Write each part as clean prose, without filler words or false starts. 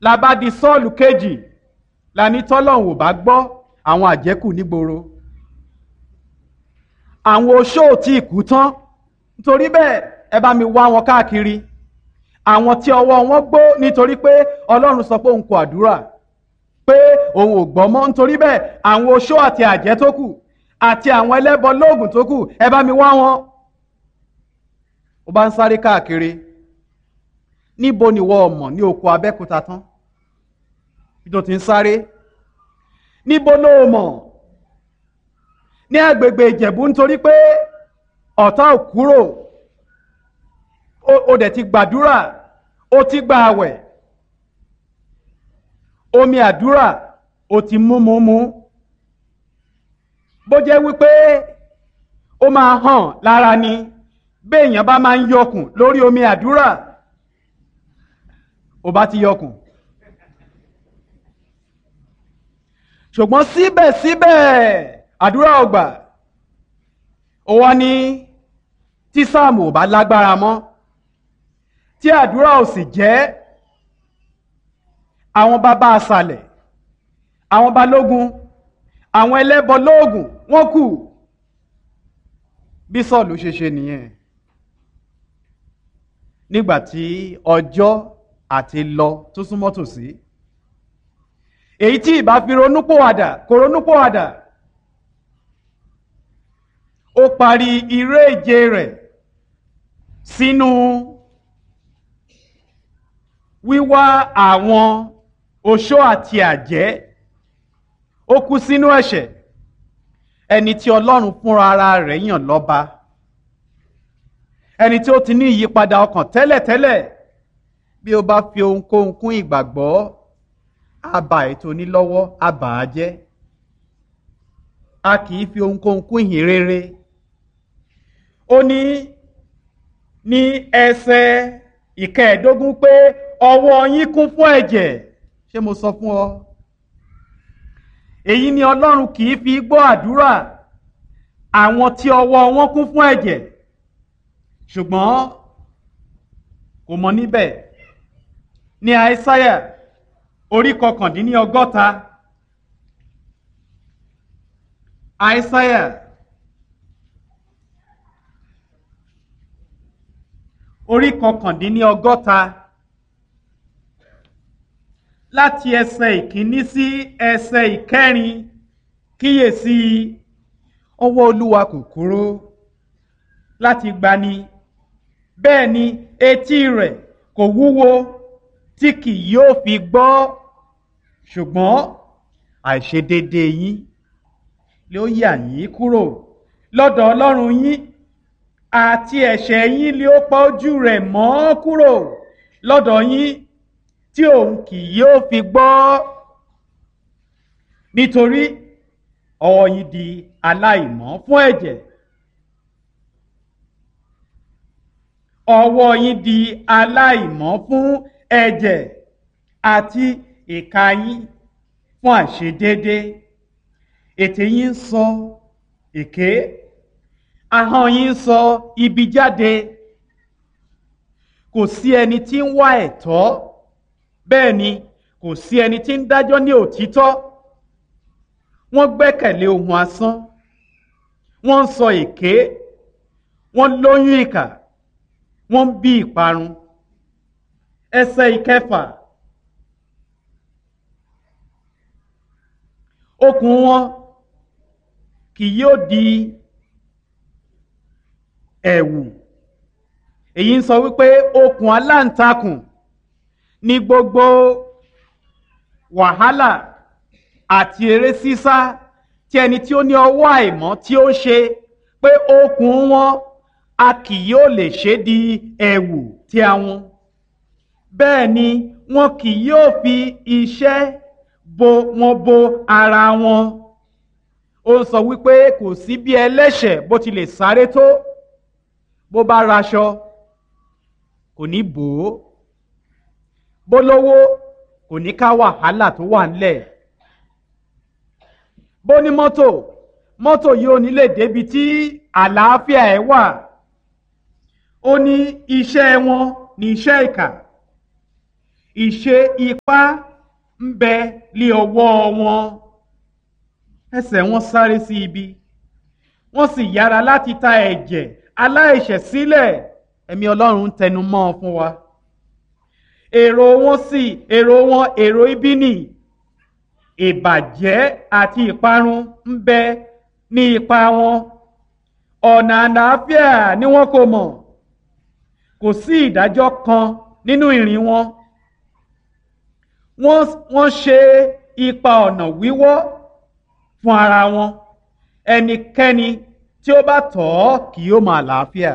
la bá di Sọ́ọ̀lù kejì la ní tọ́lọ́hun ò bá gbọ́ àwọn àjẹ́kù nígboro, àwọn oṣó tí ìkú tán, nítorí bẹ́ẹ̀ ẹ bá mi wá wọn káàkiri, àwọn tí ọwọ́ wọn gbó nítorí pé Ọlọ́run sọ pé òun kò àdúrà, pé òun ò gbọ́ mọ́, nítorí bẹ́ẹ̀ àwọn oṣó àti àjẹ́ tó kù àti àwọn ẹlẹ́bọ lóògùn tó kù ẹ bá mi wá wọn. ó bá ń sáré káàkiri, níbo ni wọ́n mọ̀ ní oko Abẹ́òkúta tán bí tó ti ń sáré, níbo ló mọ̀ ní agbègbè Ìjẹ̀bú nítorí pé ọ̀tá ò kúrò, ó dẹ̀ ti gbàdúrà, ó ti gba àwẹ̀, omi àdúrà ó ti mú bó jẹ́ wípé ó máa hàn lára ni béèyàn bá máa ń yọkùn lórí omi àdúrà, ó bá ti yọkùn. ṣùgbọ́n síbẹ̀síbẹ̀ àdúrà ò gbà. ó wá ní tí sáàmù ò bá lágbára mọ́, tí àdúrà ò sì jẹ́, àwọn bàbá àsàlẹ̀, àwọn balógun, àwọn ẹlẹ́bọ lóògùn wọ́n kù. bí Sọ́ọ̀lù ṣe nìyẹn. nígbàtí ọjọ́ àti lọ tó súnmọ́ tòsí, èyí tí ìbá fi ronúpòwàdà kò ronúpòwàdà, ó parí iré ìje rẹ̀ sínú wíwá àwọn oṣó àti àjẹ́, ó kú sínú ẹ̀ṣẹ̀. ẹni tí Ọlọ́run fúnra ara rẹ̀ yàn lọ́ba, ẹni tí ó ti ní ìyípadà ọkàn tẹ́lẹ̀tẹ́lẹ̀, bí ó bá fi ohunkóhun kún ìgbàgbọ́, àbá ètò onílọ́wọ́ àbá á jẹ́. a kì í fi ohunkóhun kún ìhìn rere. ó ní ẹsẹ̀ ìkẹẹ̀dógún pé ọwọ́ yín kún fún ẹ̀jẹ̀. ṣé mo sọ fún ọ? èyí ni Ọlọ́run kì í fi gbọ́ àdúrà àwọn tí ọwọ́ wọn kún fún ẹ̀jẹ̀. ṣùgbọ́n kò mọ níbẹ̀ ní Àìsáyà orí 59, Àìsáyà orí 59 láti ẹsẹ̀ ìkíní sí ẹsẹ̀ ìkẹrin. kíyèsí, ọwọ́ Olúwa kò kúrò láti gbani, bẹ́ẹ̀ ni etí rẹ̀ kò wúwo tí kì yóò fi gbọ́, ṣùgbọ́n àìṣedéédéé yín ló yà yín kúrò lọ́dọ̀ Ọlọ́run yín, àti ẹ̀ṣẹ̀ yín ló pa ojú rẹ̀ mọ́ kúrò lọ́dọ̀ yín, tí òun kì yóò fi gbọ́. nítorí ọwọ́ yín di aláìmọ́ fún ẹ̀jẹ̀, ọwọ́ yín di aláìmọ́ fún ẹ̀jẹ̀, àti ìka yín fún àìṣedéédé. ètè yín ń sọ èké, ahọ́n yín ń sọ ibi jáde. kò sí ẹni tí ń wá ẹ̀tọ́, bẹ́ẹ̀ ni kò sí ẹni tí ń dájọ́ ní òtítọ́. wọ́n gbẹ́kẹ̀lé ohun asán, wọ́n ń sọ èké, wọ́n lóyún ìkà, wọ́n ń bí ìparun. ẹsẹ̀ ìkẹfà, okùn wọn kì yóò di ẹ̀wù. èyí ń sọ wípé okùn aláǹtakùn ní gbogbo wàhálà àti eré sísá tí ẹni tí ó ní ọwọ́ àìmọ́ tí ó ṣe, pé okùn wọn a kì yóò lè ṣe di ẹ̀wù tí àwọn. bẹ́ẹ̀ ni wọn kì yóò fi iṣẹ́ bo ara wọn. ó sọ wípé kò sí bí ẹlẹ́ṣẹ̀ bó ti lè sáré tó, bó bá raṣọ kò ní bò ó, bó lówó kò ní ká wàhálà tó wà ńlẹ̀, bó ní mọ́tò yìí ò ní lè débi tí àlàáfíà ẹ̀ wà. ó ní iṣẹ́ wọn ní iṣẹ́ ìkà, ìṣe ipá ń bẹ lé ọwọ́ wọn, ẹsẹ̀ wọn sáré sí ibi, wọ́n sì yára láti ta ẹ̀jẹ̀ aláìṣẹ̀ sílẹ̀. Ẹ̀mí Ọlọ́run ń tẹnu mọ́ ọ fún wa. Èrò wọn èrò ibi ni, ìbàjẹ́ àti ìparun ń bẹ ní ipa wọn. Ọ̀nà àlàáfíà ni wọn kò mọ̀, kò sí ìdájọ́ kan nínú ìrìn wọn. Wọ́n ṣe ipa ọ̀nà wíwọ́ fún ara wọn. Ẹnikẹ́ni tí ó bá tọ̀ ọ́ kì yóò máa àlàáfíà.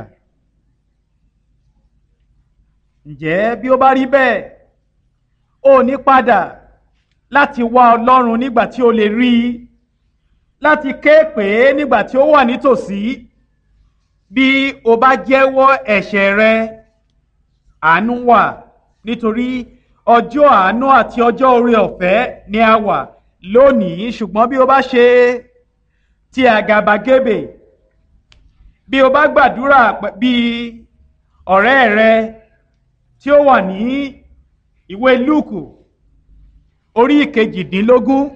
Ǹjẹ́ bí ó bá rí bẹ́ẹ̀, ó ní padà láti wá Ọlọ́run nígbà tí ó lè rí i, láti ké pè é nígbà tí ó wà nítòsí. Bí o bá jẹ́wọ́ ẹ̀ṣẹ̀ rẹ, àánú wà, nítorí ọjọ́ àánú àti ọjọ́ oore ọ̀fẹ́ ni a wà lónìí. Ṣùgbọ́n bí o bá ṣe ti àgàbàgebè, bí o bá gbàdúrà bí ọ̀rẹ́ rẹ tí ó wà ní ìwé Lúùkù orí 18,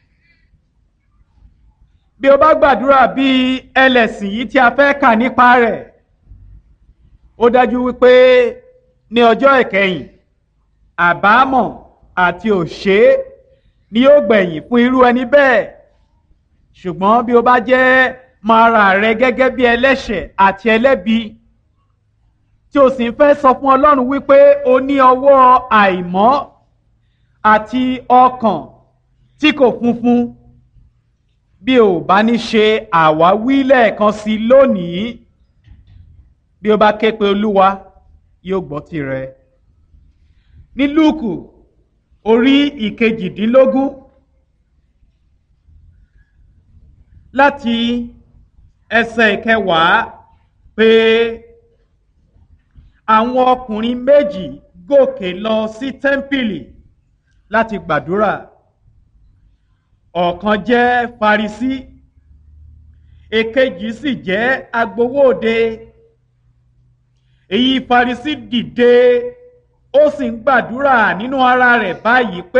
bí o bá gbàdúrà bí ẹlẹ́sìn yìí tí a fẹ́ kà nípa rẹ̀, ó dájú wípé ní ọjọ́ ìkẹyìn àbámọ̀ àti òṣé ni yóò gbẹ̀yìn fún irú ẹni bẹ́ẹ̀. Ṣùgbọ́n bí o bá jẹ́ máa ra rẹ gẹ́gẹ́ bí ẹlẹ́ṣẹ̀ àti ẹlẹ́bi, tí o sì ń fẹ́ sọ fún Ọlọ́run wípé o ní ọwọ́ àìmọ́ àti ọkàn tí kò funfun, bí o bá ní ṣe àwáwí lẹ́ẹ̀kan sí lónìí, bí o bá ké pe Olúwa yóò gbọ́ tirẹ̀. Ní Lúùkù orí 18 láti ẹsẹ̀ 10 pé àwọn ọkùnrin méjì gòkè lọ sí tẹ́ḿpìlì láti gbàdúrà. Ọ̀kan jẹ́ Farisí, èkejì sì jẹ́ agbowó òde. Èyí Farisí dìde, ó sì ń gbàdúrà nínú ara rẹ̀ báyìí pé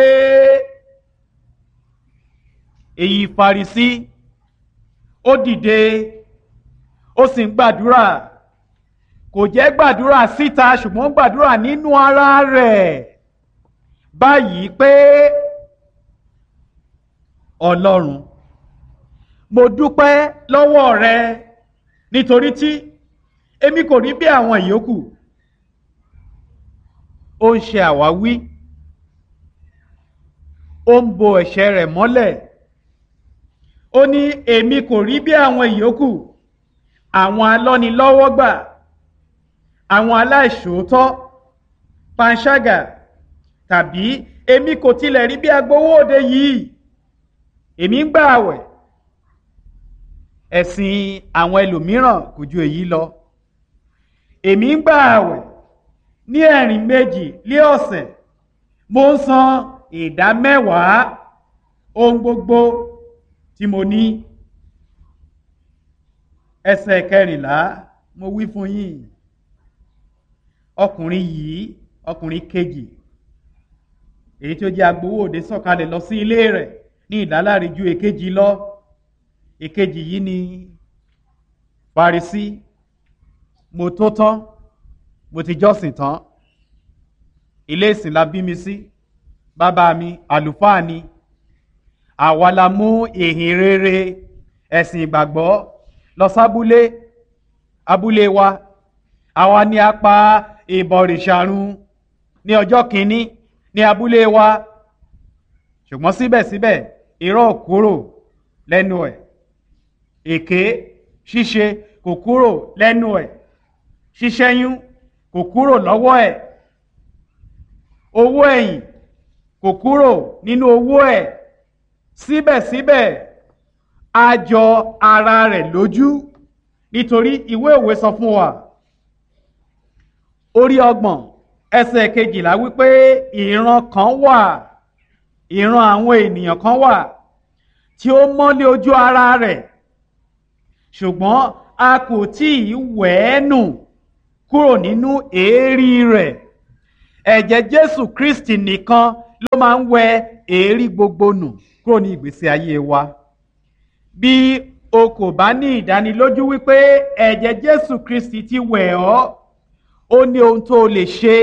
èyí Farisí ó dìde, ó sì ń gbàdúrà, kò jẹ́ gbàdúrà síta ṣùgbọ́n gbàdúrà nínú ara rẹ̀ báyìí pé Ọlọ́run, mo dúpẹ́ lọ́wọ́ rẹ nítorí tí èmi kò rí bí àwọn ìyókù. Ó ń ṣe àwáwí, ó ń bo ẹ̀ṣẹ̀ rẹ̀ mọ́lẹ̀. Ó ní èmi kò rí bí àwọn ìyókù, àwọn alọ́nilọ́wọ́gbà, àwọn aláìṣòótọ́, panṣágà, tàbí èmi kò tilẹ̀ rí bí agbowó òde yìí. Èmi ń gbààwẹ̀. Ẹ̀sìn àwọn ẹlòmíràn kò ju èyí lọ. Èmi ń gbààwẹ̀ ní ẹ̀rìn méjì lé ọ̀sẹ̀, mo ń san 10% ohun gbogbo tí mo ní. Ẹsẹ̀ 14, mo wí fún yín, ọkùnrin kejì, èyí tí ó jẹ́ agbowó òde, sọ̀kalẹ̀ lọ sí ilé rẹ̀ ní ìdáláre ju èkejì lọ. Èkejì yìí ni Farisí. Mo tó tán, mo ti jọ́sìn tán, ilé ìsìn la bí mi sí, bàbá mi àlùfáà ni, àwa la mú ìhìn rere ẹ̀sìn ìgbàgbọ́ lọ sábúlé, abúlé wa, àwa ni a pa ìbọ̀rìṣà run ní ọjọ́ kìíní ní abúlé wa. Ṣùgbọ́n síbẹ̀síbẹ̀ irọ́ kúrò lẹ́nu ẹ̀, èké ṣíṣe kò kúrò lẹ́nu ẹ̀, ṣíṣẹ́yún kò kúrò lọ́wọ́ ẹ̀, owó ẹ̀yìn kò kúrò nínú owó ẹ̀. Síbẹ̀síbẹ̀ a jọ ara rẹ̀ lójú, nítorí ìwé òwe sọ fún wa orí 30 ẹsẹ̀ 12 wípé ìran kan wà, ìran àwọn ènìyàn kan wà tí ó mọ́lé ojú ara rẹ̀, ṣùgbọ́n a kò tí ì wẹ̀ ẹ́ nù kúrò nínú èérí rẹ̀. ẹ̀jẹ̀ Jésù Kristi nìkan ló máa ń wẹ èérí gbogbo nù kúrò ní ìgbésí ayé wa. Bí o kò bá ní ìdánilójú wípé ẹ̀jẹ̀ Jésù Kristi ti wẹ̀ ọ́, ó ní ohun tó lè ṣe.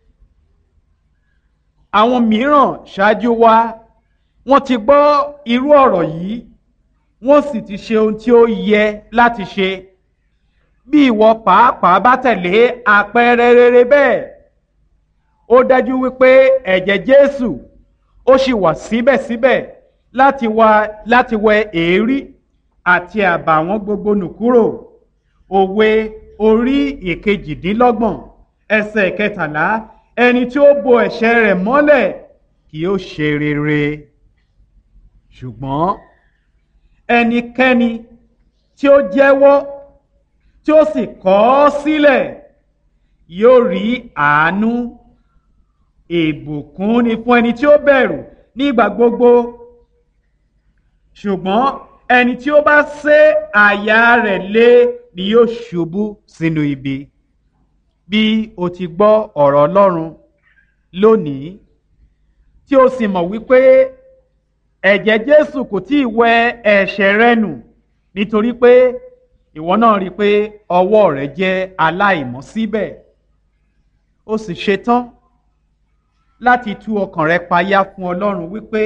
Àwọn mìíràn ṣáájú wa wọ́n ti gbọ́ irú ọ̀rọ̀ yìí, wọ́n sì ti ṣe ohun tí ó yẹ láti ṣe. Bí ìwọ pàápàá bá tẹ̀lé àpẹẹrẹ rere bẹ́ẹ̀, ó dájú wípé ẹ̀jẹ̀ Jésù ó sì wà síbẹ̀síbẹ̀ láti wẹ èérí àti àbàwọ́n gbogbo nù kúrò. Òwe orí ìkejìdínlọ́gbọ̀n ẹsẹ̀ ìkẹtàlá, ẹni tí ó bo ẹ̀ṣẹ̀ rẹ̀ mọ́lẹ̀ kì yóò ṣe rere. Ṣùgbọ́n ẹnikẹ́ni tí ó jẹ́wọ́ tí ó sì kọ̀ ọ́ sílẹ̀ yóò rí àánú. Ìbùkún ni fún ẹni tí ó bẹ̀rù nígbà gbogbo, ṣùgbọ́n ẹni tí ó bá sé àyà rẹ̀ lé ni yóò ṣubú sínú ibi. Bí o ti gbọ́ ọ̀rọ̀ Ọlọ́run lónìí tí o sì mọ̀ wípé ẹ̀jẹ̀ Jésù kò tí ì wẹ ẹ̀ṣẹ̀ rẹ nù, nítorí pé ìwọ náà rí i pé ọwọ́ rẹ jẹ́ aláìmọ́ síbẹ̀, ó sì ṣetán láti tú ọkàn rẹ payá fún Ọlọ́run wípé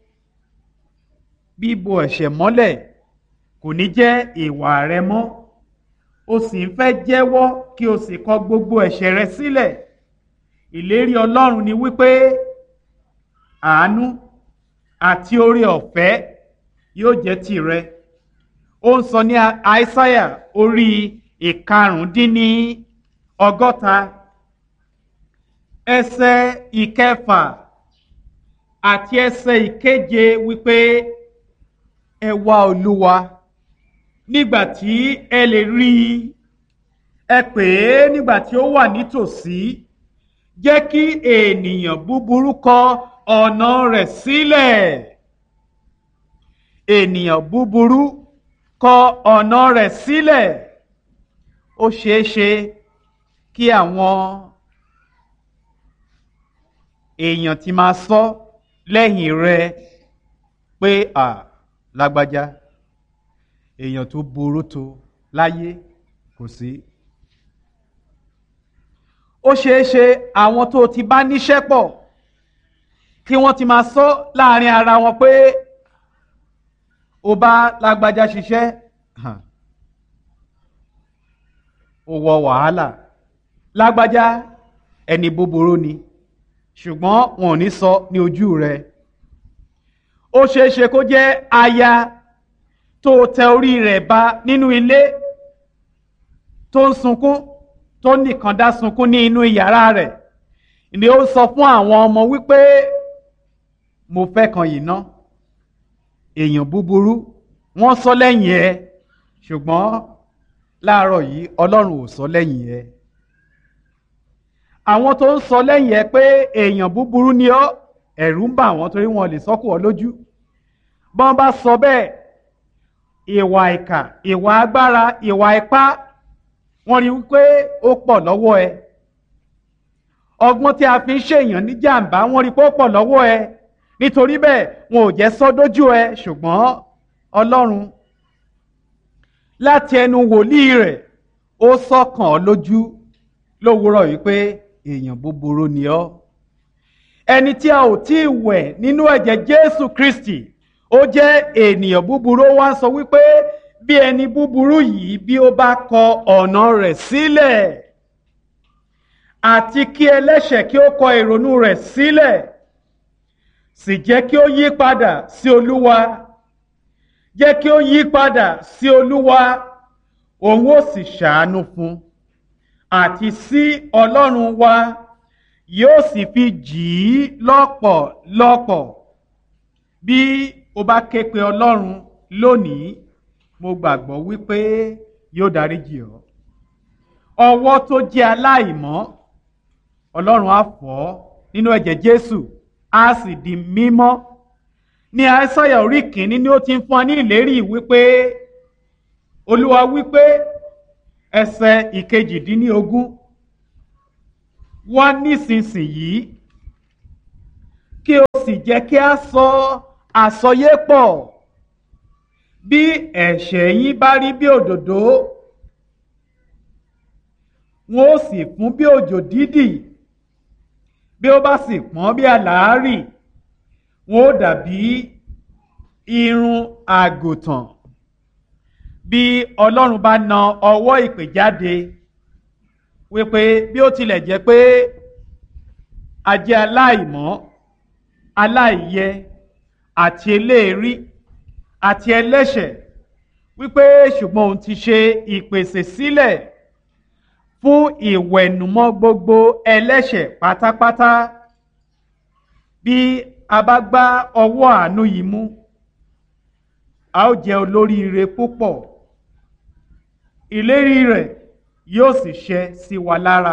bíbo ẹ̀ṣẹ̀ mọ́lẹ̀ kò ní jẹ́ ìwà rẹ mọ́, o sì ń fẹ́ jẹ́wọ́ kí o sì kọ̀ gbogbo ẹ̀ṣẹ̀ rẹ sílẹ̀. Ìlérí Ọlọ́run ni wípé àánú àti oore ọ̀fẹ́ yóò jẹ́ tìrẹ. Ó ń sọ ní Aísáyà orí 65 ẹsẹ̀ 6 àti ẹsẹ̀ 7 wípé ẹ wá Olúwa nígbà tí ẹ lè rí i, ẹ pè é nígbà tí ó wà nítòsí. Jẹ́ kí ènìyàn búburú kọ̀ ọ̀nà rẹ̀ sílẹ̀. Ènìyàn búburú kọ̀ ọ̀nà rẹ̀ sílẹ̀. Ó ṣeé ṣe kí àwọn èèyàn ti máa sọ lẹ́yìn rẹ pé lágbájá èèyàn tó burú tó láyé kò sí. Ó ṣeé ṣe àwọn tó ti bá níṣẹ́ pọ̀ kí wọ́n ti máa sọ láàrin ara wọn pé ó bá lágbájá ṣiṣẹ́ ó wọ wàhálà, lágbájá ẹni búburú ni, ṣùgbọ́n wọn ò ní sọ ní ojú rẹ̀. Ó ṣeé ṣe kó jẹ́ aya tó tẹ orí rẹ̀ ba nínú ilé, tó ń sunkún, tó nìkan dá sunkún ní inú yàrá rẹ̀, ni ó sọ fún àwọn ọmọ wípé mo fẹ́ kan yìí ná. Èèyàn búburú wọ́n sọ lẹ́yìn ẹ, ṣùgbọ́n láàárọ̀ yìí Ọlọ́run ò sọ lẹ́yìn ẹ. Àwọn tó ń sọ lẹ́yìn ẹ pé èèyàn búburú ni ọ́, ẹ̀rù ń bà wọ́n torí wọn lè sọ́kù ọ lójú. Bọ́n bá sọ bẹ́ẹ̀, ìwà ìkà, ìwà agbára, ìwà ipá, wọ́n rí wípé ó pọ̀ lọ́wọ́ ẹ. Ọgbọ́n tí a fi ń ṣèyàn ní jàǹbá, wọ́n rí pé ó pọ̀ lọ́wọ́ ẹ. Nítorí bẹ́ẹ̀ wọn ò jẹ́ sọ dójú ẹ, ṣùgbọ́n Ọlọ́run láti ẹnu wòlíì rẹ̀ ó sọ̀kàn ọ́ lójú lówùúrọ̀ wípé èèyàn búburú ni ọ́. Ẹni tí a ò tí ì wẹ̀ nínú ẹ̀jẹ̀ Jésù Kristi, ó jẹ́ ènìyàn búburú. Ó wá ń sọ wípé bí ẹni búburú yìí bí ó bá kọ̀ ọ̀nà rẹ̀ sílẹ̀, àti kí ẹlẹ́ṣẹ̀ kí ó kọ̀ ìrònú rẹ̀ sílẹ̀, sì jẹ́ kí ó yí padà sí Olúwa. Jẹ́ kí ó yí padà sí Olúwa, òun ó sì ṣàánú fún, àti sí Ọlọ́run wa yóò sì fi jì í lọ́pọ̀lọpọ̀. Bí o bá ké pe Ọlọ́run lónìí, mo gbàgbọ́ wípé yóò dáríjì ọ́. Ọwọ́ tó jẹ́ aláìmọ́, Ọlọ́run á fọ̀ ọ́ nínú ẹ̀jẹ̀ Jésù, á sì di mímọ́. Ní Aísáyà orí 1 ni ó ti ń fún wa ní ìlérí wípé Olúwa wípé ẹsẹ̀ 18, wá nísinsìnyí kí o sì jẹ́ kí a sọ àsọyépọ̀. Bí ẹ̀ṣẹ̀ yín bá rí bí òdòdó, wọn ó sì fún bí òjò dídì. Bí ó bá sì pọ́n bí àlàárì, wọn ó dàbí irun àgùntàn. Bí Ọlọ́run bá na ọwọ́ ìpè jáde wípé bí ó tilẹ̀ jẹ́ pé a jẹ́ aláìmọ́, aláìyẹ àti eléèrí àti ẹlẹ́ṣẹ̀, wípé ṣùgbọ́n òun ti ṣe ìpèsè sílẹ̀ fún ìwẹ̀nùmọ́ gbogbo ẹlẹ́ṣẹ̀ pátápátá. Bí a bá gbá ọwọ́ àánú yìí mú, a ó jẹ́ olóríire púpọ̀. Ìlérí rẹ̀ yóò sì ṣẹ sí wa lára.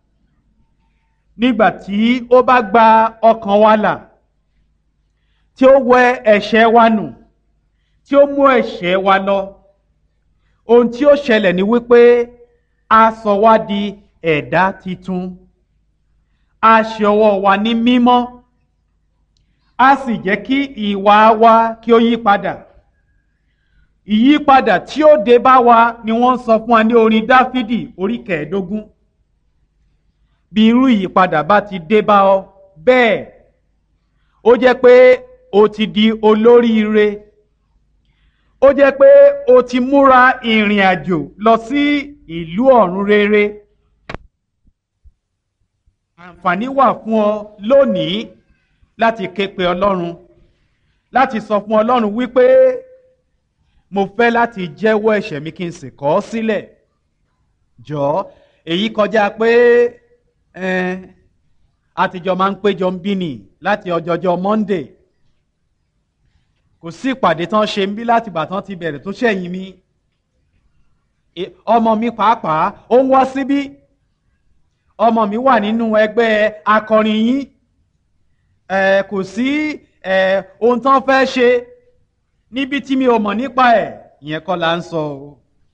Nígbà tí ó bá gba ọkàn wa là, tí ó wẹ ẹ̀ṣẹ̀ wa nù, tí ó mú ẹ̀ṣẹ̀ wa lọ, ohun tí ó ṣẹlẹ̀ ni wípé a sọ wá di ẹ̀dá titun. A ṣe ọwọ́ wa ní mímọ́, a sì jẹ́ kí ìwà wa kí ó yí padà. Ìyípadà tí ó dé bá wa ni wọ́n sọ fún wa ní orin Dáfídì orí 15. Bí irú ìyípadà bá ti dé bá ọ bẹ́ẹ̀, ó jẹ́ pé o ti di olóríire. Ó jẹ́ pé o ti múra ìrìn àjò lọ sí ìlú ọ̀run rere. Àǹfààní wà fún ọ lónìí láti ké pe Ọlọ́run, láti sọ fún Ọlọ́run wípé mo fẹ́ láti jẹ́wọ́ ẹ̀ṣẹ̀ mi kí n sì kọ̀ ọ́ sílẹ̀. Jọ̀ọ́, èyí kọjá pé àtijọ́ máa ń péjọ ń bí ni láti ọjọ́jọ́ Monday. Kò sí ìpàdé tán ṣe ń bí láti ìgbà tán ti bẹ̀rẹ̀ tó ṣẹ̀yìn mi. Ọmọ mi pàápàá ó ń wá síbí. Ọmọ mi wà nínú ẹgbẹ́ akọrin yín. Kò sí ohun tán fẹ́ ṣe níbi tí mi ò mọ̀ nípa ẹ̀. Ìyẹn kọ́ la ń sọ o.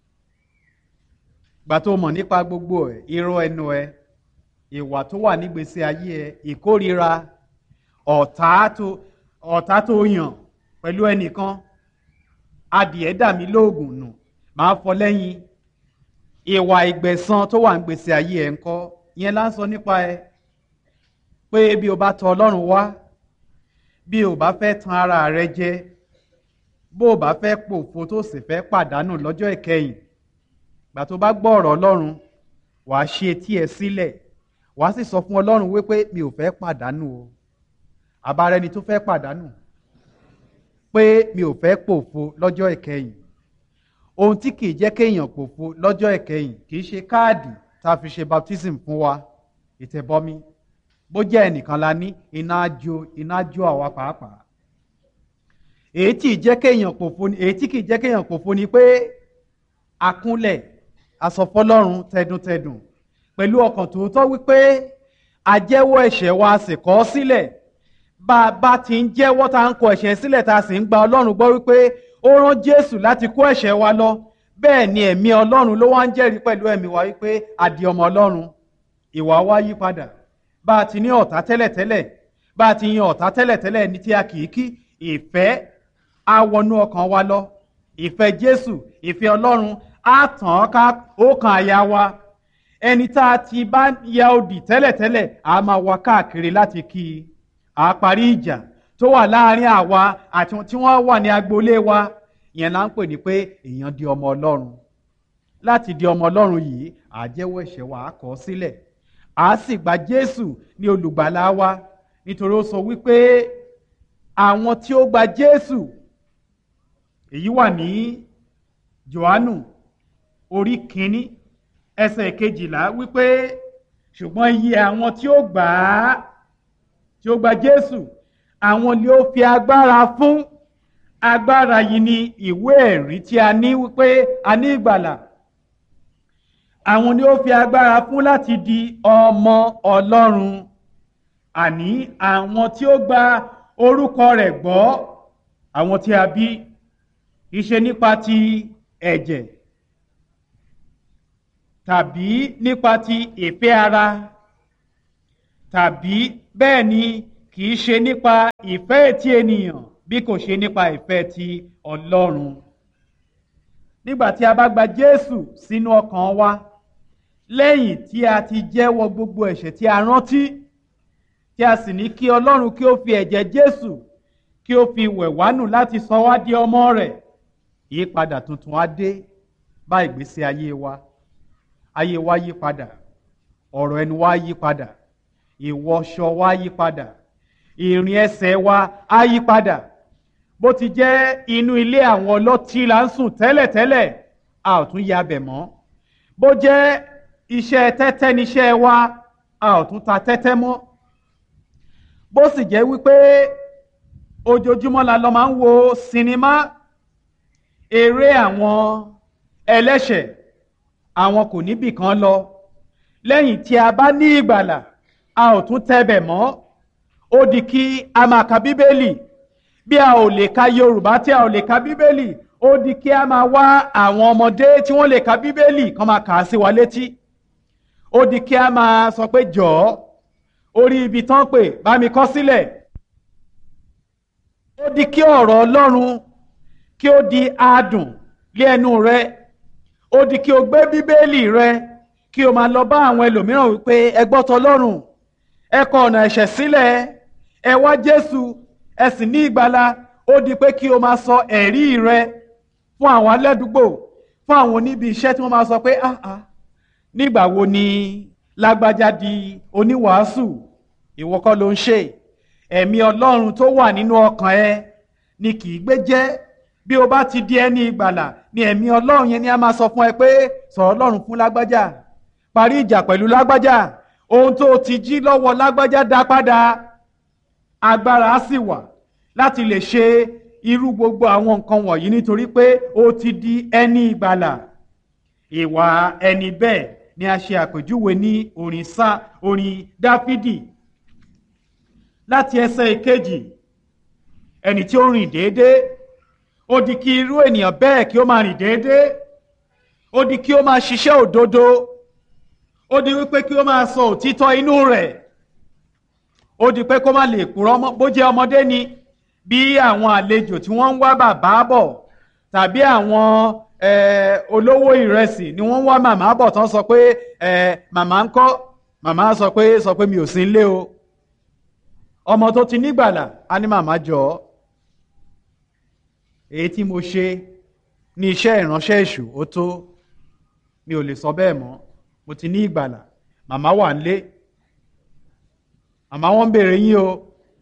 Gbà tó mọ̀ nípa gbogbo ẹ̀, irọ́ ẹnu ẹ, ìwà tó wà nígbésí ayé ẹ, ìkórira, ọ̀tá tó yàn pẹ̀lú ẹnìkan, adìẹ dà mí lóògùn nù, màá fọ lẹ́yìn. Ìwà ìgbẹ̀san tó wà nígbésí ayé ẹ ńkọ́? Ìyẹn la ń sọ nípa ẹ. Pé bí o bá tọ̀ Ọlọ́run wá, bí o bá fẹ́ tan ara rẹ jẹ, bó o bá fẹ́ pòfo tó sì fẹ́ pàdánù lọ́jọ́ ìkẹyìn, gbà tó bá gbọ́ ọ̀rọ̀ Ọlọ́run, wàá ṣe etí ẹ sílẹ̀, wàá sì sọ fún Ọlọ́run wípé mi ò fẹ́ pàdánù o. Àbára ẹni tó fẹ́ pàdánù, pé mi ò fẹ́ pòfo lọ́jọ́ ìkẹyìn. Ohun tí kìí jẹ́ kéèyàn pòfo lọ́jọ́ ìkẹyìn kìí ṣe káàdì tá a fi ṣe baptism fún wa, ìtẹ̀bọmi. Bó jẹ́ ẹnìkan la ní, iná jó àwa pàápàá. Èyí tí kìí jẹ́ kéèyàn pòfo ni pé akúnlẹ̀ asọ̀fọ́lọ́run tẹdùntẹdùn pẹ̀lú ọkàn tòótọ́ wípé a jẹ́wọ́ ẹ̀ṣẹ̀ wa sì kọ̀ ọ́ sílẹ̀. Bá a bá ti ń jẹ́wọ́ tá à ń kọ̀ ẹ̀ṣẹ̀ sílẹ̀ tá a sì ń gba Ọlọ́run gbọ́ wípé ó rán Jésù láti kó ẹ̀ṣẹ̀ wa lọ, bẹ́ẹ̀ ni ẹ̀mí Ọlọ́run ló wá ń jẹ́rìí pẹ̀lú ẹ̀mí wa wípé a di ọmọ Ọlọ́run. Ìwà wa yí padà. Bá a ti ní ọ̀tá tẹ́lẹ̀tẹ́lẹ̀, bá a ti yan ọ̀tá tẹ́lẹ̀tẹ́lẹ̀ ní tí a kì í kí, ìfẹ́ á wọnú ọkàn wa lọ. Ìfẹ́ Jésù, ìfẹ́ Ọlọ́run á tàn ká ọkàn àyà wa. Ẹni tá a ti bá ya odì tẹ́lẹ̀tẹ́lẹ̀ á máa wá káàkiri láti kí i. À parí ìjà tó wà láàrin àwa àti tí wọ́n wà ní agboolé wa. Ìyẹn là ń pè ní pé èèyàn di ọmọ Ọlọ́run. Láti di ọmọ Ọlọ́run yìí, à jẹ́wọ́ ẹ̀ṣẹ̀ wa, á kọ̀ ọ́ sílẹ̀. À sì gba Jésù ní olùgbàlà wa, nítorí ó sọ wípé àwọn tí ó gba Jésù, èyí wà ní Jòhánù orí 1 ẹsẹ̀ 12 wípé ṣùgbọ́n iye àwọn tí ó gbà á, tí ó gba Jésù, àwọn ni ó fi agbára fún. Agbára yìí ni ìwé ẹ̀rí tí a ní wípé a ní ìgbàlà. Àwọn ni ó fi agbára fún láti di ọmọ Ọlọ́run. Àní àwọn tí ó gba orúkọ rẹ̀ gbọ́, àwọn tí a bí, ìṣe nípa ti ẹ̀jẹ̀ tàbí nípa ti ìfẹ́ ara tàbí bẹ́ẹ̀ ni kì í ṣe nípa ìfẹ́ ti ènìyàn bí kò ṣe nípa ìfẹ́ ti Ọlọ́run. Nígbà tí a bá gba Jésù sínú ọkàn wa lẹ́yìn tí a ti jẹ́wọ́ gbogbo ẹ̀ṣẹ̀ tí a rántí tí a sì ní kí Ọlọ́run kí ó fi ẹ̀jẹ̀ Jésù kí ó fi wẹ̀ wá nù láti sọ wá di ọmọ rẹ̀, ìyípadà tuntun á dé bá ìgbésí ayé wa yí padà, ọ̀rọ̀ ẹnu wa yí padà, ìwọṣọ wa yí padà, ìrìn ẹsẹ̀ wa á yí padà. Bó ti jẹ́ inú ilé àwọn ọlọ́tí là ń sùn tẹ́lẹ̀tẹ́lẹ̀, a ò tún yabẹ̀ mọ́. Bó jẹ́ iṣẹ́ tẹ́tẹ́ níṣẹ́ wa, a ò tún ta tẹ́tẹ́ mọ́. Bó sì jẹ́ wípé ojoojúmọ́ la lọ máa ń wo sinimá, eré àwọn ẹlẹ́ṣẹ̀, àwọn kò níbì kan lọ. Lẹ́yìn tí a bá ní ìgbàlà, a ò tún tẹ́bẹ̀ mọ́. Ó di kí a máa ka Bíbélì. Bí a ò lè ka Yorùbá tí a ò lè ka Bíbélì, ó di kí a máa wá àwọn ọmọdé tí wọ́n lè ka Bíbélì kan máa kà á sí wa létí. Ó di kí a máa sọ pé jọ̀ọ́ orí ibi tán pè bá mi kọ sílẹ̀. Ó di kí ọ̀rọ̀ Ọlọ́run kí ó di adùn lé ẹnu rẹ. Ó di kí o gbé Bíbélì rẹ kí o máa lọ bá àwọn ẹlòmíràn wípé ẹ gbọ́ t'Ọlọ́run, ẹ kọ ọ̀nà ẹ̀ṣẹ̀ sílẹ̀, ẹ wá Jésù, ẹ sì ní ìgbàlà. Ó di pé kí o máa sọ ẹ̀rí rẹ fún àwọn aládùúgbò, fún àwọn oníbi iṣẹ́ tí wọ́n máa sọ pé nígbà wo ni lágbájá di oníwàásù? Ìwọ kọ́ ló ń ṣe. Ẹ̀mí Ọlọ́run tó wà nínú ọkàn ẹ ni kì í gbé jẹ́. Bí o bá ti di ẹni ìgbàlà ni ẹ̀mí Ọlọ́run yẹn ni a máa sọ fún ẹ pé sọ̀rọ̀ Ọlọ́run fún lágbájá, parí ìjà pẹ̀lú lágbájá, ohun tó ti jí lọ́wọ́ lágbájá dá padà. Agbára á sì wà láti lè ṣe irú gbogbo àwọn nǹkan wọ̀nyí nítorí pé o ti di ẹni ìgbàlà. Ìwà ẹni bẹ́ẹ̀ ni a ṣe àpèjúwe ní orin Dáfídì láti ẹsẹ̀ ìkejì. Ẹni tí ó rìn déédéé, ó di kí irú ènìyàn bẹ́ẹ̀ kí ó máa rìn déédéé, ó di kí ó máa ṣiṣẹ́ òdodo, ó di wípé kí ó máa sọ òtítọ́ inú rẹ̀, ó di pé kó má lè purọ́ mọ́. Bó jẹ́ ọmọdé ni, bí àwọn àlejò tí wọ́n ń wá bàbá bọ̀ tàbí àwọn olówó ìrẹsì ni wọ́n ń wá màmá bọ̀ tán sọ pé màmá ń kọ́, màmá sọ pé mi ò sí nílé o. Ọmọ tó ti nígbàlà á ní màmá jọ̀ọ́, èyí tí mo ṣe ní iṣẹ́ ìránṣẹ́ èṣù ó tó, mi ò lè sọ bẹ́ẹ̀ mọ́, mo ti ní ìgbàlà, màmá wà nílé, màmá wọn ń béèrè yín o.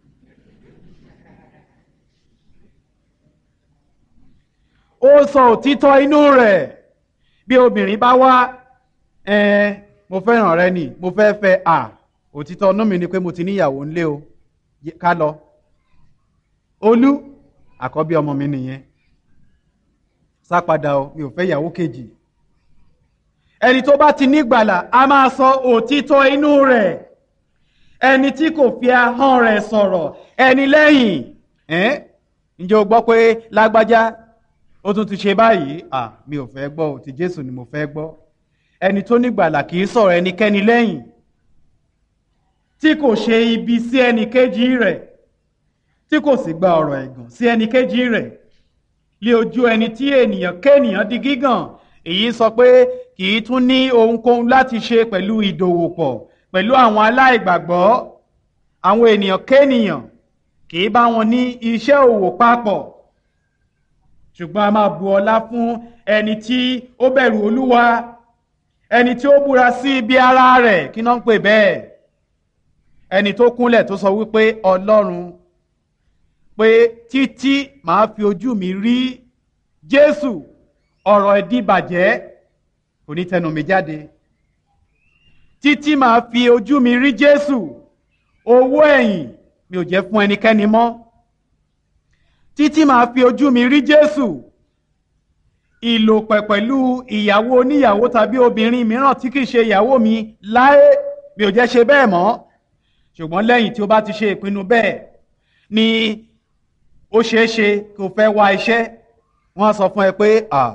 Ó sọ òtítọ́ inú rẹ̀. Bí obìnrin bá wá, mo fẹ́ràn rẹ ni, mo fẹ́ fẹ́ òtítọ́ inú mi ni pé mo ti níyàwó nílé o, ká lọ. Olú, àkọ́bí ọmọ mi nìyẹn, sá padà o, mi ò fẹ́ ìyàwó kejì. Ẹni tó bá ti nígbàlà a máa sọ òtítọ́ inú rẹ̀. Ẹni tí kò fi ahọ́n rẹ̀ sọ̀rọ̀ ẹni lẹ́yìn. Ǹjẹ́ o gbọ́ pé lágbájá ó tún ti ṣe báyìí? Mi ò fẹ́ gbọ́, ti Jésù ni mo fẹ́ gbọ́. Ẹni tó nígbàlà kì í sọ̀rọ̀ ẹnikẹ́ni lẹ́yìn, tí kò ṣe ibi sí ẹnìkejì rẹ̀, tí kò sì gba ọ̀rọ̀ ẹ̀gàn sí ẹnìkejì rẹ̀. Lé ojú ẹni tí ènìyàn kéènìyàn di gígàn, èyí sọ pé kì í tún ní ohunkóhun láti ṣe pẹ̀lú ìdòwòpọ̀ pẹ̀lú àwọn aláìgbàgbọ́. Àwọn ènìyàn kéènìyàn kì í bá wọn ní iṣẹ́ òwò papọ̀, ṣùgbọ́n a máa bu ọlá fún ẹni tí ó bẹ̀rù Olúwa, ẹni tí ó búra sí ibi ara rẹ̀. Kí náà ń pè bẹ́ẹ̀? Ẹni tó kúnlẹ̀ tó sọ wípé Ọlọ́run, pé títí màá fi ojú mi rí Jésù, ọ̀rọ̀ ìdíbàjẹ́ kò ní tẹnu mi jáde. Títí màá fi ojú mi rí Jésù, owó ẹ̀yìn mi ò jẹ́ fún ẹnikẹ́ni mọ́. Títí màá fi ojú mi rí Jésù, ìlòpẹ̀ pẹ̀lú ìyàwó oníyàwó tàbí obìnrin mìíràn tí kìí ṣe ìyàwó mi láé, mi ò jẹ́ ṣe bẹ́ẹ̀ mọ́. Ṣùgbọ́n lẹ́yìn tí ó bá ti ṣe ìpinnu bẹ́ẹ̀ ni ó ṣeé ṣe kó fẹ́ wá iṣẹ́. Wọ́n sọ fún ẹ pé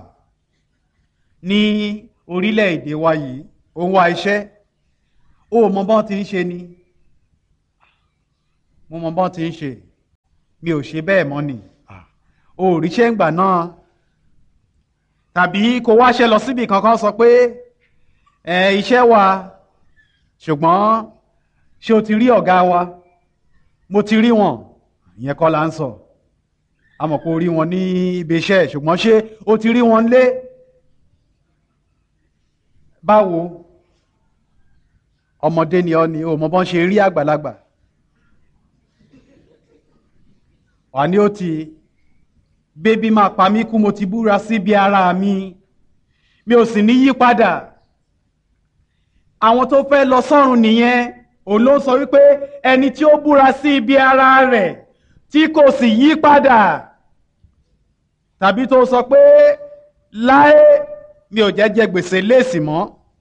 ní orílẹ̀-èdè wa yìí ó ń wá iṣẹ́, ó mọ bọ́n ti ń ṣe ni, mo mọ bọ́n ti ń ṣe mi ò ṣe bẹ́ẹ̀ mọ́ ni o ò ríṣẹ́ ń gbà náà tàbí kó wáṣẹ́ lọ síbi kankan sọ pé iṣẹ́ wa ṣùgbọ́n ṣé o ti rí ọ̀gá wa mo ti rí wọn ìyẹn kọ́ la ń sọ a mọ̀ pé o rí wọn ní ibi iṣẹ́ ṣùgbọ́n ṣé o ti rí wọn lé báwo ọmọdé ni ọ ni o mọ bọ́n ṣe rí àgbàlagbà wà ní ó ti bébí máa pa mí kú mo ti búra síbi ara mi ò sì ní yí padà àwọn tó fẹ́ lọ sọ́run nìyẹn òun ló sọ wípé ẹni tí ó búra sí ibi ara rẹ̀ tí kò sì yí padà tàbí tó sọ pé láé mi ò jẹ́ jẹ gbèsè léèsì mọ́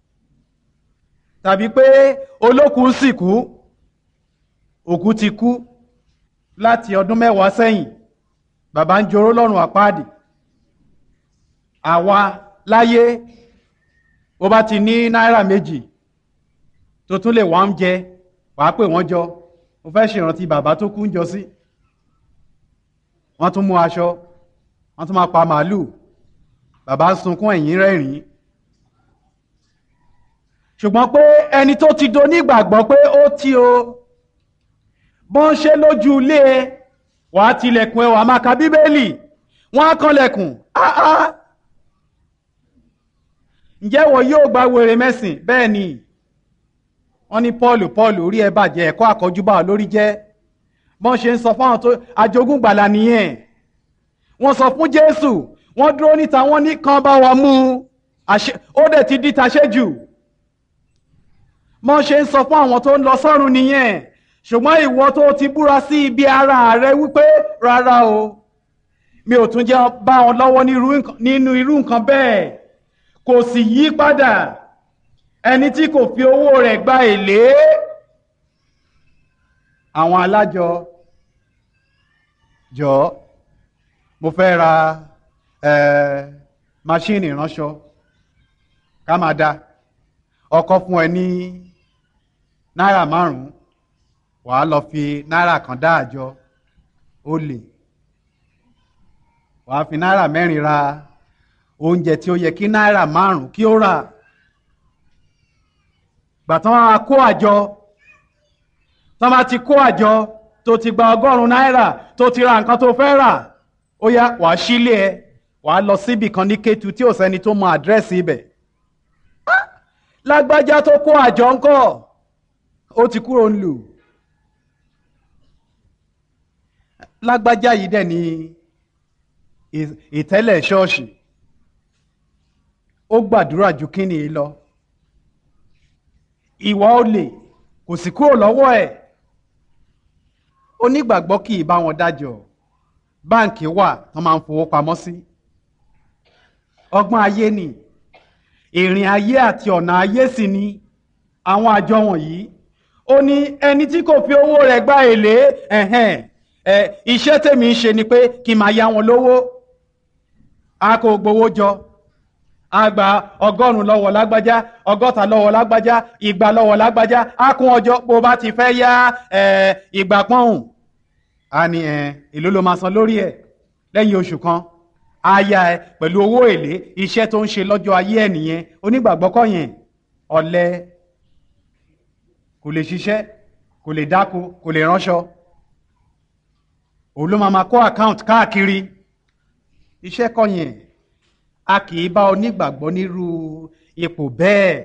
tàbí pé olókùú sì kú òkú ti kú láti ọdún 10 sẹ́yìn bàbá ń joró lọ́rùn àpáàdì àwa láyé ó bá ti ní náírà 2 tó tún lè wá ń jẹ wàá pè wọ́n jọ ó fẹ́ ṣèrántí bàbá tó kú ń jọ sí wọ́n tún mú aṣọ wọ́n tún máa pa màálù bàbá sunkún ẹ̀yìn rẹ́rìn-ín ṣùgbọ́n pé ẹni tó ti do nígbàgbọ́ pé ó tí o bọ́n ṣe lójú ilé ẹ wàá tilẹ̀kùn ẹ wàá máa ka bíbélì wọ́n á kanlẹ̀kùn áá ǹjẹ́ wọ́n yóò gba wèrè mẹ́sìn bẹ́ẹ̀ ni wọ́n ní Paul orí ẹ bàjẹ́ ẹ̀kọ́ àkọ́júbà lórí jẹ́ bọ́n ṣe ń sọ fáwọn tó ajogún gbàlà nìyẹn wọ́n sọ fún Jésù wọ́n dúró níta wọ́n ní kan bá wa mú ó dẹ̀ ti di taṣẹ́jù bọ́n ṣe ń sọ fún àwọn tó ń lọ sọ́run nìyẹn ṣùgbọ́n ìwọ tó ti búra sí ibi ara rẹ wípé rárá o mi ò tún jẹ́ bá wọn lọ́wọ́ nínú irú nǹkan bẹ́ẹ̀ kò sì yí padà ẹni tí kò fi owó rẹ̀ gba èlé àwọn alájọ jọ mo fẹ́ ra máṣíìnì ìránṣọ ká máa da ọkọ fún ẹ ní náírà 5 wàá lọ fi náírà kan dá àjọ ó lè wàá fi náírà 4 ra oúnjẹ tí ó yẹ kí náírà 5 kí ó rà gbàtán á kó àjọ tán bá ti kó àjọ tó ti gba 100 náírà tó ti ra nǹkan tó fẹ́ rà ó yá wàá sílé ẹ wàá lọ síbì kan ní Kétu tí ò sẹ́ni tó mọ àdírẹ́sì ibẹ̀ lágbájá tó kó àjọ ńkọ́ ó ti kúrò ń lù lágbájá yìí dẹ̀ ní ìtẹ́lẹ̀ ṣọ́ọ̀ṣì ó gbàdúrà ju kíni lọ ìwà olè kò sì kúrò lọ́wọ́ ẹ̀ onígbàgbọ́ kì í bá wọn dájọ́ báǹkì wà tán máa ń fowó pamọ́ sí ọgbọ́n ayé ni ìrìn ayé àti ọ̀nà ayé sì ni àwọn àjọ wọ̀nyí ó ní ẹni tí kò fi owó rẹ̀ gba èlé iṣẹ́ tèmi ń ṣe ni pé kí n máa yá wọn lówó a kò gbowó jọ a gba 100 lọ́wọ́ lágbájá 60 lọ́wọ́ lágbájá 200 lọ́wọ́ lágbájá a kún ọjọ́ bó bá ti fẹ́ yá 200 pọ́ùn a ní èló ló máa san lórí ẹ̀ lẹ́yìn oṣù kan a yá ẹ pẹ̀lú owó èlé iṣẹ́ tó ń ṣe lọ́jọ́ ayé ẹ̀ nìyẹn onígbàgbọ́ kọ́ yẹn ọ̀lẹ kò lè ṣiṣẹ́ kò lè dáko kò lè ránṣọ òun ló máa kó account káàkiri iṣẹ́ kọ́ yẹn a kì í bá onígbàgbọ́ nírú ipò bẹ́ẹ̀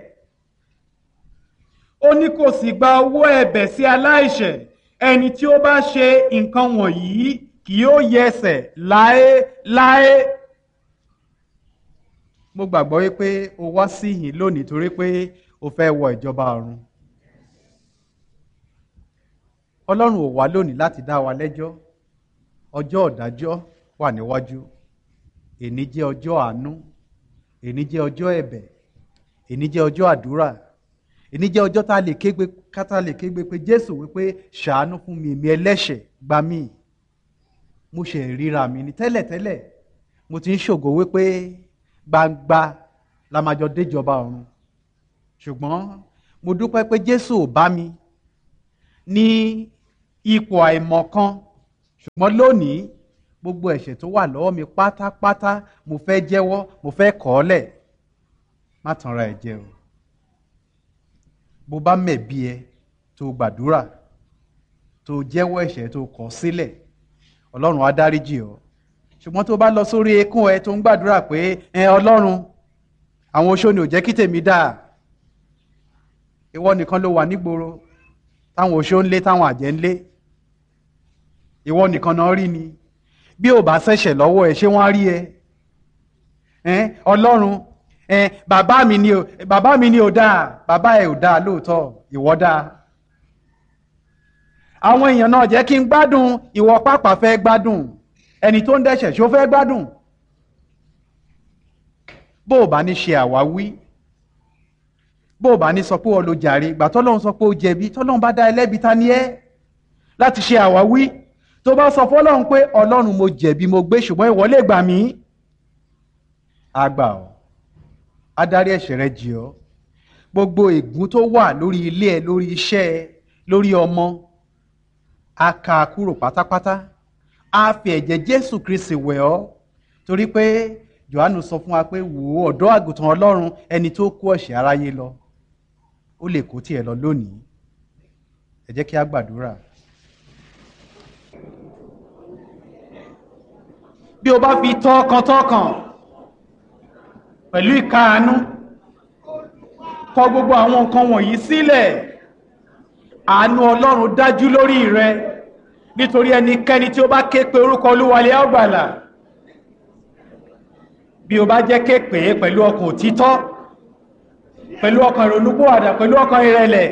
ó ní kò sì gba owó ẹ̀bẹ̀ sí aláìṣẹ̀ ẹni tí ó bá ṣe nǹkan wọ̀nyí kì yóò yẹsẹ̀ láéláé mo gbàgbọ́ wípé o wá sí yìí lónìí torí pé o fẹ́ wọ ìjọba ọ̀run Ọlọ́run ò wá lónìí láti dá wa lẹ́jọ́ ọjọ́ ìdájọ́ wà níwájú èní jẹ́ ọjọ́ àánú èní jẹ́ ọjọ́ ẹ̀bẹ̀ èní jẹ́ ọjọ́ àdúrà èní jẹ́ ọjọ́ tá a lè kégbe pé Jésù wípé ṣàánú fún mi èmi ẹlẹ́ṣẹ̀ gbà mí mo ṣe ríra mi ní tẹ́lẹ̀tẹ́lẹ̀ mo ti ń ṣògo wípé gbangba la máa jọ déjọba ọ̀run ṣùgbọ́n mo dúpẹ́ pé Jésù ò bá mi ní ipò àìmọ̀kan, ṣùgbọ́n lónìí gbogbo ẹ̀ṣẹ̀ tó wà lọ́wọ́ mi pátápátá mo fẹ́ jẹ́wọ́, mo fẹ́ kọ̀ ọ́ lẹ̀. Má tanra ẹ̀ jẹ o. Bó bá mẹ̀bi ẹ tó gbàdúrà tó jẹ́wọ́ ẹ̀ṣẹ̀ tó kọ̀ sílẹ̀, Ọlọ́run á dáríjì ọ́. Ṣùgbọ́n tó bá lọ sórí eékún ẹ tó ń gbàdúrà pé Ọlọ́run, àwọn oṣó ni ò jẹ́ kí tèmi dáa, ìwọ nìkan ló wà nígboro táwọn oṣó ń lé táwọn àjẹ́ ń lé, ìwọ nìkan náà rí ni, bí ò bá ṣẹ̀ṣẹ̀ lọ́wọ́ ẹ ṣé wọ́n á rí ẹ? Ọlọ́run, bàbá mi ni ò dáa, bàbá ẹ ò dáa lóòótọ́, ìwọ dáa. Àwọn èèyàn náà jẹ́ kí n gbádùn, ìwọ pàápàá fẹ́ gbádùn. Ẹni tó ń dẹ́ṣẹ̀ ṣó fẹ́ gbádùn? Bó o bá ní ṣe àwáwí, bó o bá ní sọ pé o lo jàre, ìgbà tọ́lọ́run sọ pé o jẹ̀bi, tọ́lọ́run bá dá ẹlẹ́bi ta ni ẹ́ láti ṣe àwáwí? Tó bá sọ fọ́lọ́run pé Ọlọ́run mo jẹ̀bi mo gbé, ṣùgbọ́n ìwọ lè gbà mí, á gbà ọ́, á dárí ẹ̀ṣẹ̀ rẹ jì ọ́. Gbogbo ègún tó wà lórí ilé ẹ, lórí iṣẹ́ ẹ, lórí ọmọ, á ká a kúrò pátápátá. Á fi ẹ̀jẹ̀ Jésù Kristi wẹ̀ ọ́, torí pé Jòhánù sọ fún wa pé wò ó, ọ̀dọ́ àgùntàn Ọlọ́run, ẹni tó kó ẹ̀ṣẹ̀ aráyé lọ, ó lè kó tiẹ̀ lọ lónìí. Ẹ jẹ́ kí a gbàdúrà. Bí o bá fi tọkàntọkàn pẹ̀lú ìkáàánú kọ gbogbo àwọn nǹkan wọ̀nyí sílẹ̀, àánú Ọlọ́run dájú lórí rẹ, nítorí ẹnikẹ́ni tí ó bá ké pe orúkọ Olúwa lé á gbàlà. Bí o bá jẹ́ ké pè é pẹ̀lú ọkàn òtítọ́, pẹ̀lú ọkàn ìrònúpìwàdà, pẹ̀lú ọkàn ìrẹ̀lẹ̀,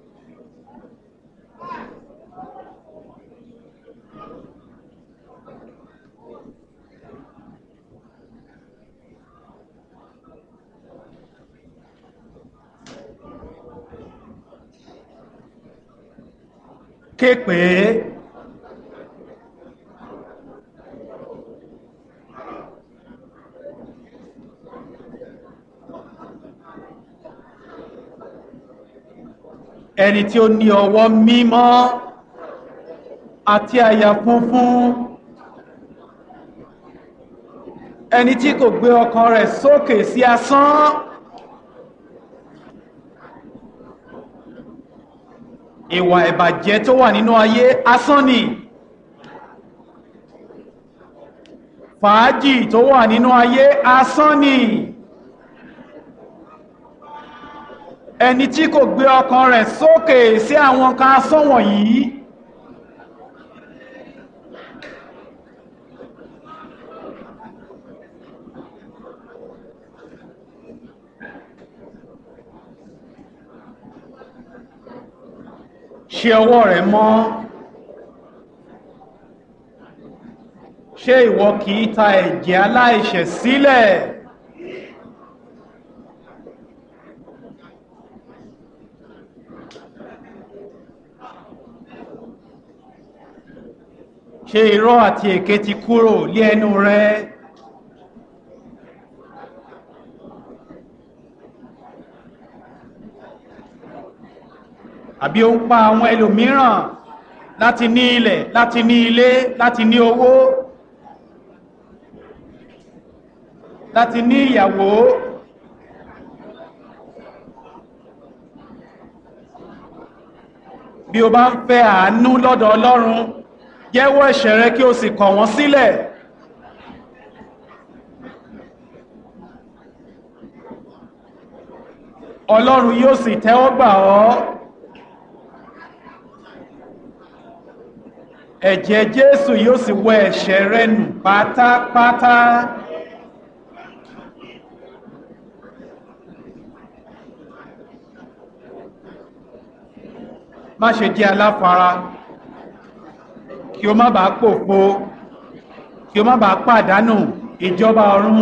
ké pè é. Ẹni tí ó ní ọwọ́ mímọ́ àti àyà funfun, ẹni tí kò gbé ọkàn rẹ̀ sókè sí asán, ìwà ìbàjẹ́ tó wà nínú ayé asán ni, fàájì tó wà nínú ayé asán ni. Ẹni tí kò gbé ọkàn rẹ̀ sókè sí àwọn nǹkan asán wọ̀nyí, ṣe ọwọ́ rẹ̀ mọ́. Ṣé ìwọ kì í ta ẹ̀jẹ̀ aláìṣẹ̀ sílẹ̀? Ṣé irọ́ àti èké ti kúrò lé ẹnu rẹ? Àbí ó ń pa àwọn ẹlòmíràn láti ní ilẹ̀, láti ní ilé, láti ní owó, láti ní ìyàwó? Bí o bá ń fẹ́ àánú lọ́dọ̀ Ọlọ́run, jẹ́wọ́ ẹ̀ṣẹ̀ rẹ kí o sì kọ̀ wọ́n sílẹ̀. Ọlọ́run yóò sì tẹ́wọ́ gbà ọ́. Ẹ̀jẹ̀ Jésù yóò sì wẹ ẹ̀ṣẹ̀ rẹ nù pátápátá. Má ṣe jẹ́ aláfara, kí o má bàa pòfo, kí o má bàa pàdánù ìjọba ọ̀run.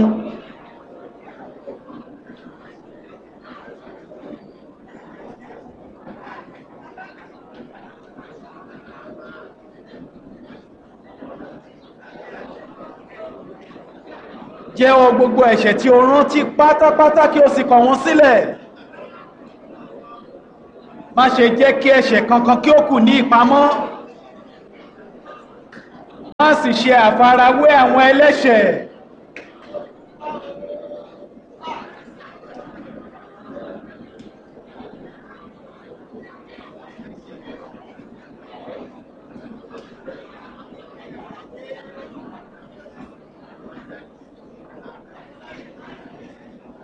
Jẹ́wọ́ gbogbo ẹ̀ṣẹ̀ tí o rántí pátápátá kí o sì kọ̀ wọ́n sílẹ̀. Má ṣe jẹ́ kí ẹ̀ṣẹ̀ kankan kí ó kù ní ìpamọ́. má sì ṣe àfarawé àwọn ẹlẹ́ṣẹ̀.